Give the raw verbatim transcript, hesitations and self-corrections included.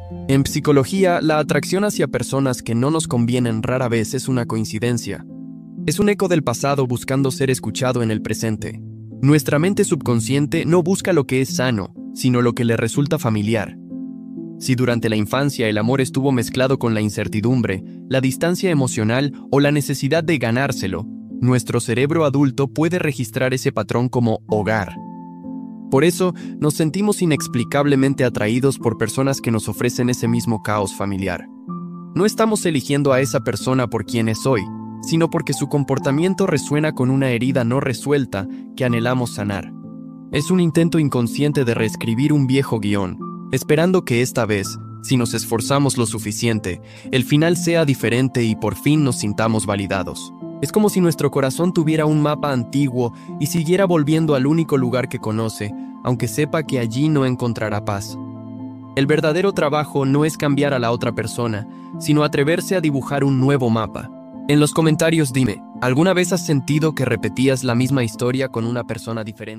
En psicología, la atracción hacia personas que no nos convienen rara vez es una coincidencia. Es un eco del pasado buscando ser escuchado en el presente. Nuestra mente subconsciente no busca lo que es sano, sino lo que le resulta familiar. Si durante la infancia el amor estuvo mezclado con la incertidumbre, la distancia emocional o la necesidad de ganárselo, nuestro cerebro adulto puede registrar ese patrón como hogar. Por eso, nos sentimos inexplicablemente atraídos por personas que nos ofrecen ese mismo caos familiar. No estamos eligiendo a esa persona por quien es hoy, sino porque su comportamiento resuena con una herida no resuelta que anhelamos sanar. Es un intento inconsciente de reescribir un viejo guión, esperando que esta vez, si nos esforzamos lo suficiente, el final sea diferente y por fin nos sintamos validados. Es como si nuestro corazón tuviera un mapa antiguo y siguiera volviendo al único lugar que conoce, aunque sepa que allí no encontrará paz. El verdadero trabajo no es cambiar a la otra persona, sino atreverse a dibujar un nuevo mapa. En los comentarios dime, ¿alguna vez has sentido que repetías la misma historia con una persona diferente?